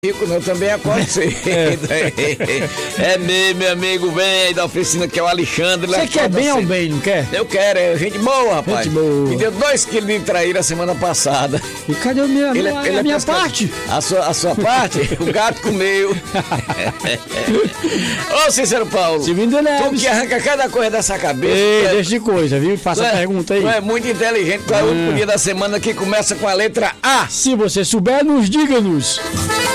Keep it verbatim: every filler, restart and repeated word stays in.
Rico não, também acordo cedo. É mesmo, meu amigo, vem aí da oficina que é o Alexandre. Você quer bem ou bem, não quer? Eu quero, é gente boa, rapaz. Gente boa. Me deu dois quilos de traíra semana passada. E cadê a minha, Ele, a ele minha é pescador. parte? A sua, a sua parte? O gato comeu. Ô, Cícero Paulo, Seguindo tu Neves. que arranca cada coisa dessa cabeça. Ei, tu é- deixa de coisa, viu? Faça tu a é- pergunta aí. Tu é muito inteligente. Qual é o único dia da semana que começa com a letra A? Se você souber, nos diga-nos.